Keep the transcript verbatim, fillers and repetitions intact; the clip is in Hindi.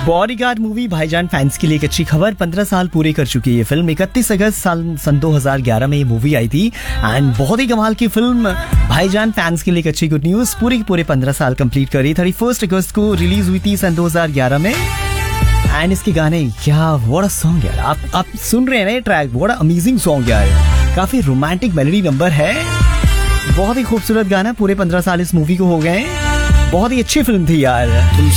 बॉडीगार्ड मूवी भाईजान फैंस के लिए एक अच्छी खबर। पंद्रह साल पूरे कर चुकी है ये फिल्म। इकतीस अगस्त साल सन दो हज़ार ग्यारह में ये मूवी आई थी एंड बहुत ही कमाल की फिल्म। भाईजान फैंस के लिए एक अच्छी गुड न्यूज, पूरे के पूरे पंद्रह साल कंप्लीट करी। थर्टी फर्स्ट अगस्त को रिलीज हुई थी सन दो हज़ार ग्यारह में एंड इसके गाने क्या व्हाट अ सॉन्ग यार। आप आप सुन रहे हैं ना ये track, what a amazing song यार। काफी रोमांटिक मेलोडी नंबर है, बहुत ही खूबसूरत गाना। पूरे पंद्रह साल इस मूवी को हो गए, बहुत ही अच्छी फिल्म थी यार।